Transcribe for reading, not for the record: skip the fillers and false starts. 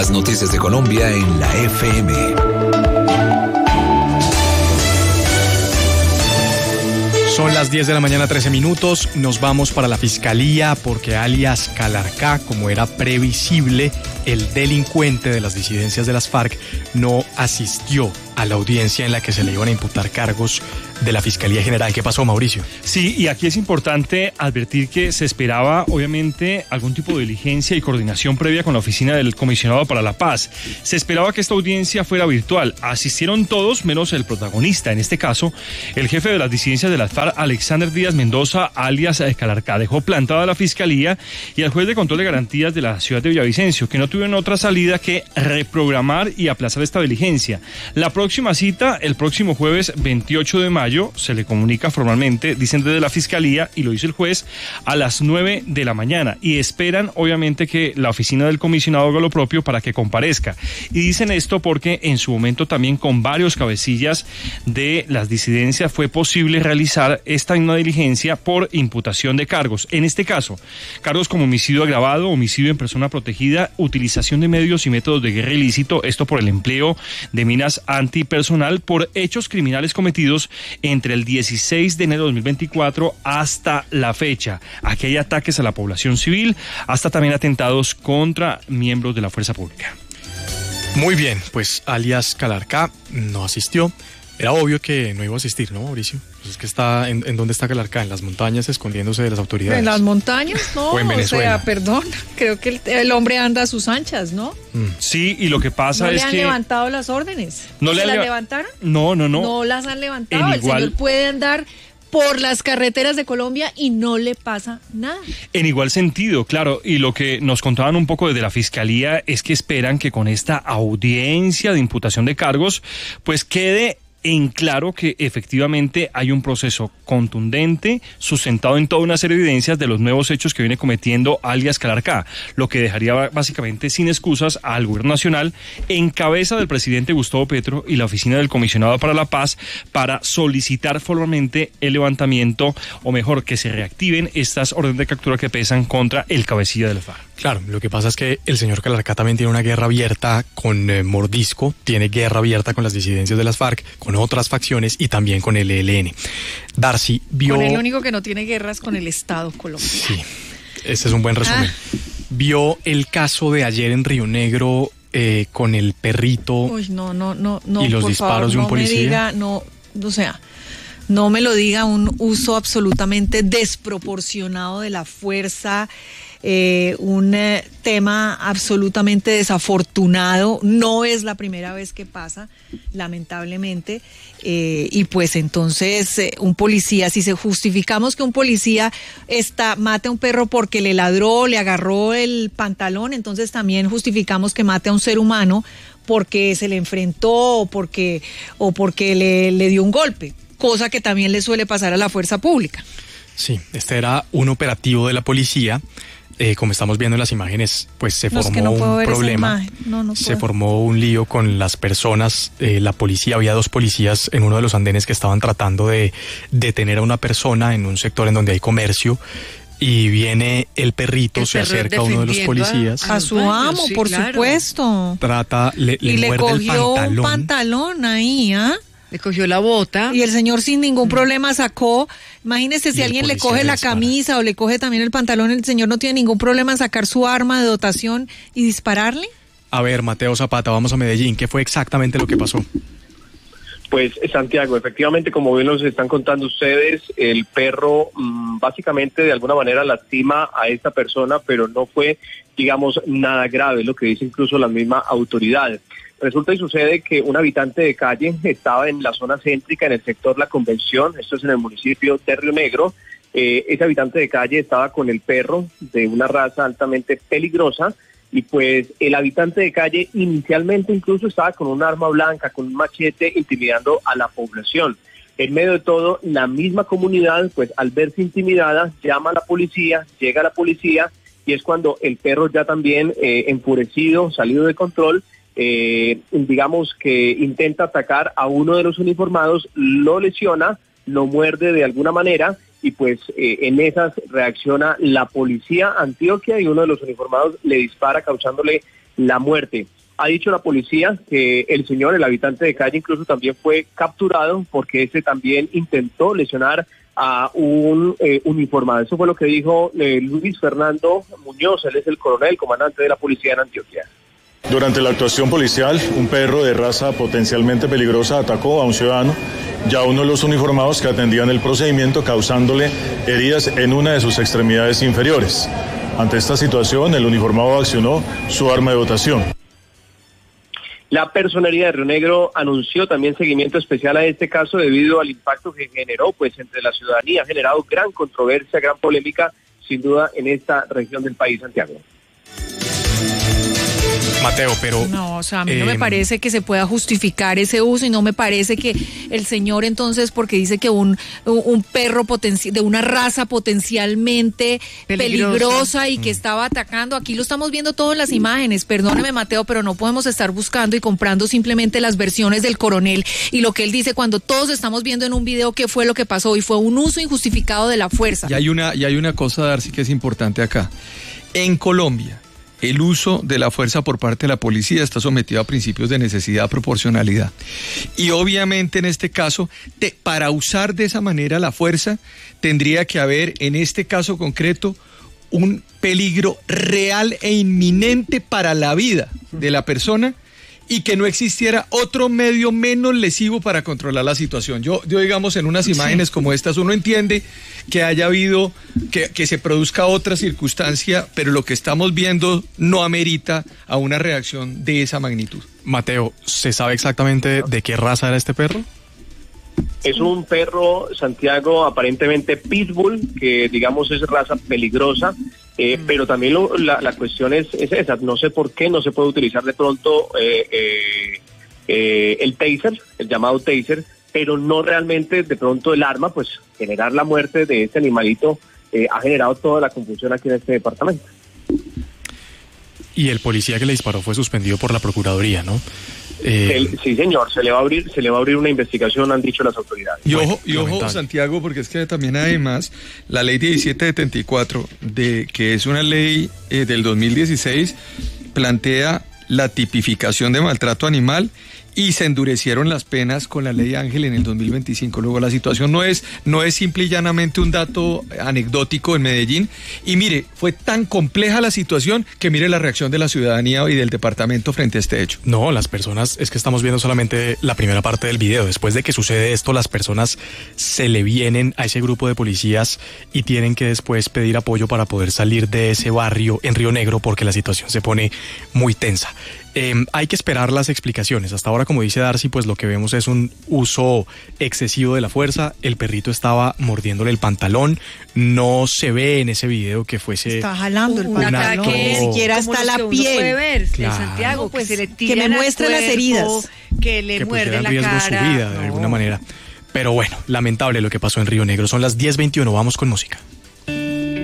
Las noticias de Colombia en la FM. Son las 10 de la mañana, 13 minutos. Nos vamos para la fiscalía porque alias Calarcá, como era previsible, el delincuente de las disidencias de las FARC no asistió a la audiencia en la que se le iban a imputar cargos de la Fiscalía General. ¿Qué pasó, Mauricio? Sí, y aquí es importante advertir que se esperaba, obviamente, algún tipo de diligencia y coordinación previa con la oficina del Comisionado para la Paz. Se esperaba que esta audiencia fuera virtual. Asistieron todos, menos el protagonista, en este caso, el jefe de las disidencias de las FARC, Alexander Díaz Mendoza, alias Calarcá. Dejó plantada la Fiscalía y al juez de control de garantías de la ciudad de Villavicencio, que no tuvieron otra salida que reprogramar y aplazar esta diligencia. La próxima cita, el próximo jueves 28 de mayo, se le comunica formalmente, dicen desde la Fiscalía, y lo hizo el juez, a las 9 de la mañana. Y esperan, obviamente, que la oficina del comisionado haga lo propio para que comparezca. Y dicen esto porque en su momento también con varios cabecillas de las disidencias fue posible realizar esta misma diligencia por imputación de cargos. En este caso, cargos como homicidio agravado, homicidio en persona protegida, utilización de medios y métodos de guerra ilícito, esto por el empleo de minas antipersonal, por hechos criminales cometidos entre el 16 de enero de 2024 hasta la fecha. Aquí hay ataques a la población civil, hasta también atentados contra miembros de la fuerza pública. Muy bien, pues alias Calarcá no asistió. Era obvio que no iba a asistir, ¿no, Mauricio? Pues es que está, ¿en dónde está Calarcá? En las montañas, escondiéndose de las autoridades. ¿En las montañas? No, o en Venezuela. O sea, perdón, creo que el hombre anda a sus anchas, ¿no? Sí, y lo que pasa es que... ¿No le han levantado las órdenes? ¿No ¿Se las levantaron? No. No las han levantado. El señor puede andar por las carreteras de Colombia y no le pasa nada. En igual sentido, claro, y lo que nos contaban un poco desde la Fiscalía es que esperan que con esta audiencia de imputación de cargos, pues quede en claro que efectivamente hay un proceso contundente, sustentado en toda una serie de evidencias de los nuevos hechos que viene cometiendo alias Calarcá, lo que dejaría básicamente sin excusas al gobierno nacional en cabeza del presidente Gustavo Petro y la oficina del Comisionado para la Paz para solicitar formalmente el levantamiento, o mejor, que se reactiven estas órdenes de captura que pesan contra el cabecilla del FARC. Claro, lo que pasa es que el señor Calarcá también tiene una guerra abierta con Mordisco, tiene guerra abierta con las disidencias de las FARC, con otras facciones y también con el ELN. Darcy vio... Con el único que no tiene guerras con el Estado colombiano. Sí, ese es un buen resumen. Vio el caso de ayer en Río Negro con el perrito. Uy, no, y los disparos de un policía. No me lo diga, un uso absolutamente desproporcionado de la fuerza, un tema absolutamente desafortunado. No es la primera vez que pasa, lamentablemente, y pues entonces un policía, si se justificamos que un policía mate a un perro porque le ladró, le agarró el pantalón, entonces también justificamos que mate a un ser humano porque se le enfrentó o porque le dio un golpe, cosa que también le suele pasar a la fuerza pública. Sí, este era un operativo de la policía. Como estamos viendo en las imágenes, pues se formó un problema, se formó un lío con las personas, la policía, había dos policías en uno de los andenes que estaban tratando de detener a una persona en un sector en donde hay comercio, y viene el perrito, se acerca a uno de los policías. A su amo, sí, por supuesto. Le muerde cogió un pantalón ahí, Le cogió la bota. Y el señor sin ningún problema sacó, imagínese si alguien le coge la camisa o le coge también el pantalón, el señor no tiene ningún problema en sacar su arma de dotación y dispararle. A ver, Mateo Zapata, vamos a Medellín, ¿qué fue exactamente lo que pasó? Pues Santiago, efectivamente, como bien nos están contando ustedes, el perro básicamente de alguna manera lastima a esta persona, pero no fue, digamos, nada grave, lo que dice incluso la misma autoridad. Resulta y sucede que un habitante de calle estaba en la zona céntrica, en el sector La Convención, esto es en el municipio de Río Negro. Ese habitante de calle estaba con el perro de una raza altamente peligrosa, y pues el habitante de calle inicialmente incluso estaba con un arma blanca, con un machete, intimidando a la población. En medio de todo, la misma comunidad, pues al verse intimidada, llama a la policía, llega la policía, y es cuando el perro ya también enfurecido, salido de control, digamos que intenta atacar a uno de los uniformados, lo lesiona, lo muerde de alguna manera, y pues en esas reacciona la policía Antioquia, y uno de los uniformados le dispara causándole la muerte. Ha dicho la policía que el señor, el habitante de calle, incluso también fue capturado porque ese también intentó lesionar a un uniformado. Eso fue lo que dijo Luis Fernando Muñoz, él es el coronel, comandante de la policía en Antioquia. Durante la actuación policial, un perro de raza potencialmente peligrosa atacó a un ciudadano y a uno de los uniformados que atendían el procedimiento, causándole heridas en una de sus extremidades inferiores. Ante esta situación, el uniformado accionó su arma de dotación. La Personería de Río Negro anunció también seguimiento especial a este caso debido al impacto que generó pues entre la ciudadanía, ha generado gran controversia, gran polémica, sin duda, en esta región del país, Santiago. Mateo, pero... No, o sea, a mí no me parece que se pueda justificar ese uso y no me parece que el señor entonces, porque dice que un perro de una raza potencialmente peligrosa y que estaba atacando, aquí lo estamos viendo todo en las imágenes, perdóneme Mateo, pero no podemos estar buscando y comprando simplemente las versiones del coronel y lo que él dice cuando todos estamos viendo en un video qué fue lo que pasó y fue un uso injustificado de la fuerza. Y hay una cosa, Darcy, que es importante acá. En Colombia, el uso de la fuerza por parte de la policía está sometido a principios de necesidad, proporcionalidad. Y obviamente en este caso, para usar de esa manera la fuerza, tendría que haber, en este caso concreto, un peligro real e inminente para la vida de la persona y que no existiera otro medio menos lesivo para controlar la situación. Yo digamos, en unas imágenes como estas, uno entiende que haya habido, que se produzca otra circunstancia, pero lo que estamos viendo no amerita a una reacción de esa magnitud. Mateo, ¿se sabe exactamente de qué raza era este perro? Es un perro, Santiago, aparentemente pitbull, que digamos es raza peligrosa, pero también la cuestión es esa, no sé por qué no se puede utilizar de pronto el taser, el llamado taser, pero no realmente de pronto el arma, pues generar la muerte de este animalito ha generado toda la confusión aquí en este departamento. Y el policía que le disparó fue suspendido por la Procuraduría, ¿no? Sí, señor, se le va a abrir una investigación, han dicho las autoridades. Y ojo, Santiago, porque es que también además la ley 1774, que es una ley del 2016, plantea la tipificación de maltrato animal y se endurecieron las penas con la ley Ángel en el 2025. Luego la situación no es simple y llanamente un dato anecdótico en Medellín. Y mire, fue tan compleja la situación que mire la reacción de la ciudadanía y del departamento frente a este hecho. No, las personas, es que estamos viendo solamente la primera parte del video. Después de que sucede esto, las personas se le vienen a ese grupo de policías y tienen que después pedir apoyo para poder salir de ese barrio en Río Negro porque la situación se pone muy tensa. Hay que esperar las explicaciones. Hasta ahora, como dice Darcy, pues lo que vemos es un uso excesivo de la fuerza. El perrito estaba mordiéndole el pantalón. No se ve en ese video que fuese... Está jalando el pantalón. Que ni siquiera está la piel. Puede ver, claro. Santiago, pues se le tira que me muestre las heridas. Que le muerde la cara. Su vida, de alguna manera. Pero bueno, lamentable lo que pasó en Río Negro. Son las 10:21, vamos con música.